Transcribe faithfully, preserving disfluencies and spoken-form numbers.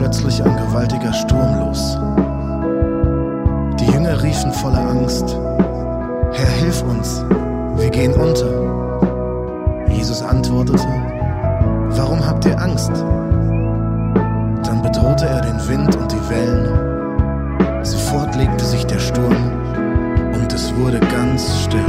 plötzlich ein gewaltiger Sturm los. Die Jünger riefen voller Angst: Herr, hilf uns, wir gehen unter. Jesus antwortete: Warum habt ihr Angst? Dann bedrohte er den Wind und die Wellen. Sofort legte sich der Sturm und es wurde ganz still.